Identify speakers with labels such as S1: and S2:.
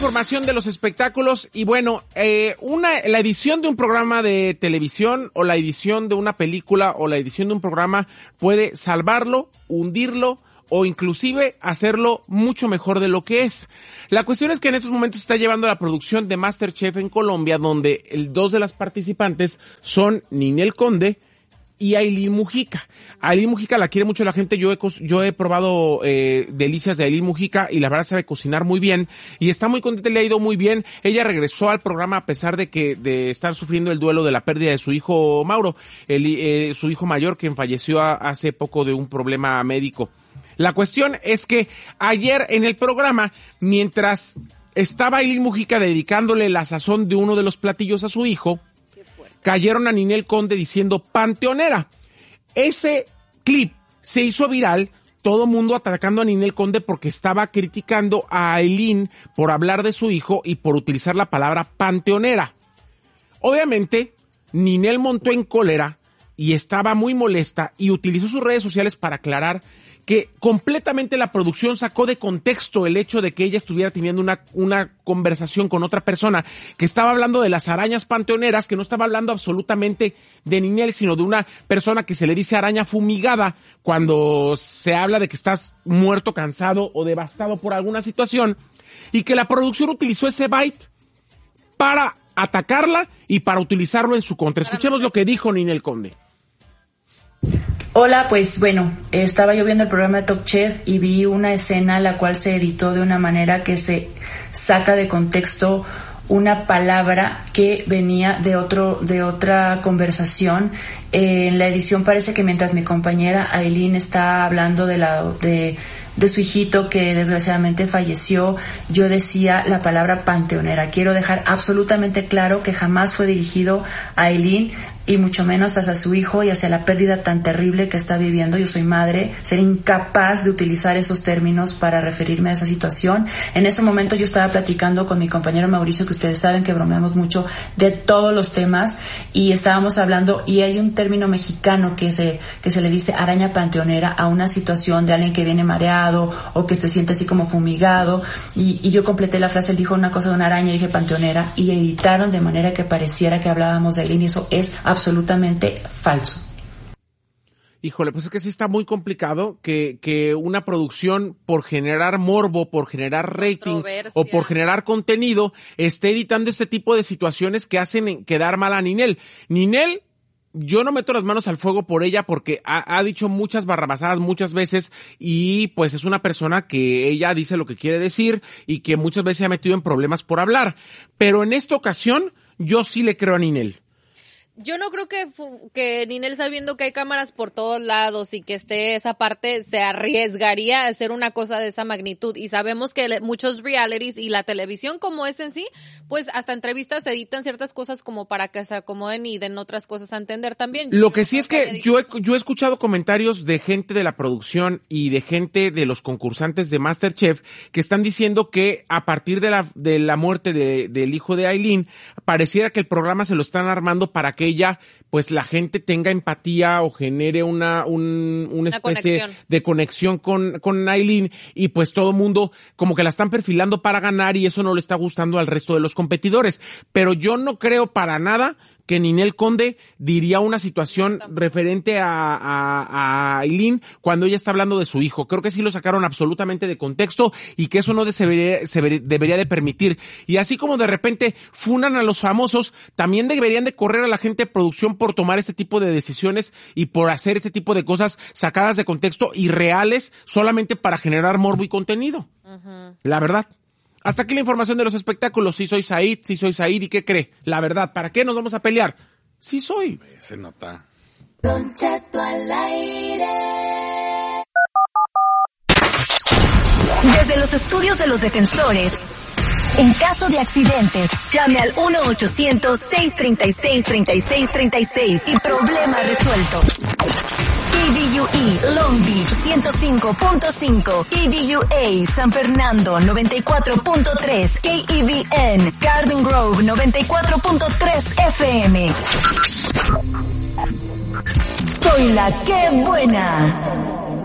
S1: Información de los espectáculos y bueno, la edición de un programa de televisión o la edición de una película o la edición de un programa puede salvarlo, hundirlo o inclusive hacerlo mucho mejor de lo que es. La cuestión es que en estos momentos se está llevando la producción de MasterChef en Colombia, donde dos de las participantes son Ninel Conde y Ailín Mujica. Ailín Mujica la quiere mucho la gente. Yo he probado delicias de Ailín Mujica y la verdad sabe cocinar muy bien y está muy contenta, le ha ido muy bien. Ella regresó al programa a pesar de estar sufriendo el duelo de la pérdida de su hijo Mauro, su hijo mayor, quien falleció hace poco de un problema médico. La cuestión es que ayer en el programa, mientras estaba Ailín Mujica dedicándole la sazón de uno de los platillos a su hijo, cayeron a Ninel Conde diciendo panteonera. Ese clip se hizo viral, todo mundo atacando a Ninel Conde porque estaba criticando a Ailín por hablar de su hijo y por utilizar la palabra panteonera. Obviamente, Ninel montó en cólera y estaba muy molesta y utilizó sus redes sociales para aclarar que completamente la producción sacó de contexto el hecho de que ella estuviera teniendo una conversación con otra persona, que estaba hablando de las arañas panteoneras, que no estaba hablando absolutamente de Ninel, sino de una persona que se le dice araña fumigada cuando se habla de que estás muerto, cansado o devastado por alguna situación, y que la producción utilizó ese byte para atacarla y para utilizarlo en su contra. Escuchemos lo que dijo Ninel Conde.
S2: Hola, pues bueno, estaba yo viendo el programa de Top Chef y vi una escena la cual se editó de una manera que se saca de contexto una palabra que venía de otra conversación. En la edición parece que mientras mi compañera Ailín está hablando de su hijito que desgraciadamente falleció, yo decía la palabra panteonera. Quiero dejar absolutamente claro que jamás fue dirigido a Ailín y mucho menos hacia su hijo y hacia la pérdida tan terrible que está viviendo. Yo soy madre, sería incapaz de utilizar esos términos para referirme a esa situación. En ese momento yo estaba platicando con mi compañero Mauricio, que ustedes saben que bromeamos mucho de todos los temas, y estábamos hablando, y hay un término mexicano que se le dice araña panteonera a una situación de alguien que viene mareado o que se siente así como fumigado, y yo completé la frase. Él dijo una cosa de una araña y dije panteonera, y editaron de manera que pareciera que hablábamos de Ailín, y eso es absolutamente falso.
S1: Híjole, pues es que sí está muy complicado que una producción, por generar morbo, por generar rating o por generar contenido, esté editando este tipo de situaciones que hacen quedar mal a Ninel. Ninel, yo no meto las manos al fuego por ella porque ha dicho muchas barrabasadas muchas veces y pues es una persona que ella dice lo que quiere decir y que muchas veces se ha metido en problemas por hablar. Pero en esta ocasión, yo sí le creo a Ninel.
S3: Yo no creo que Ninel, sabiendo que hay cámaras por todos lados y que esté esa parte, se arriesgaría a hacer una cosa de esa magnitud. Y sabemos que muchos realities y la televisión como es en sí, pues hasta entrevistas se editan ciertas cosas como para que se acomoden y den otras cosas a entender también.
S1: Lo que sí es que yo he escuchado comentarios de gente de la producción y de gente de los concursantes de MasterChef que están diciendo que a partir de la muerte del hijo de Ailín, pareciera que el programa se lo están armando para que ella, pues la gente tenga empatía o genere una especie de conexión con Ailín, y pues todo mundo como que la están perfilando para ganar y eso no le está gustando al resto de los competidores. Pero yo no creo para nada que Ninel Conde diría una situación referente a Ailín cuando ella está hablando de su hijo. Creo que sí lo sacaron absolutamente de contexto y que eso no se debería de permitir. Y así como de repente funan a los famosos, también deberían de correr a la gente de producción por tomar este tipo de decisiones y por hacer este tipo de cosas sacadas de contexto y reales solamente para generar morbo y contenido. Uh-huh. La verdad. Hasta aquí la información de los espectáculos. Sí soy Said, ¿y qué cree? La verdad, ¿para qué nos vamos a pelear? Sí soy.
S4: Se nota.
S5: Don Cheto al aire. Desde los estudios de los defensores, en caso de accidentes, llame al 1-800-636-3636 y problema resuelto. KBUE Long Beach 105.5, KBUA San Fernando 94.3, KEVN Garden Grove 94.3 FM. Soy la que buena.